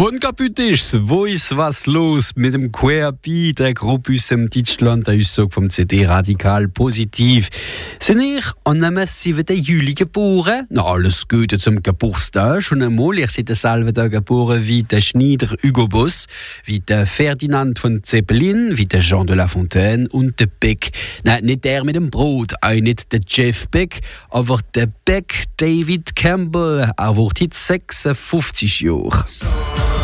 Bon Kapütisch, wo ist was los mit dem Querbeat, der Gruppe aus dem Deutschland, der Aussage vom CD Radikal Positiv. Sind ich an einem 7. Juli geboren? Na, alles Gute zum Geburtstag. Schon einmal, ich bin selber geboren wie der Schneider Hugo Boss, wie der Ferdinand von Zeppelin, wie der Jean de La Fontaine und der Beck. Nein, nicht der mit dem Brot, auch nicht der Jeff Beck, aber der Beck David Campbell. Er wird jetzt 56 Jahre.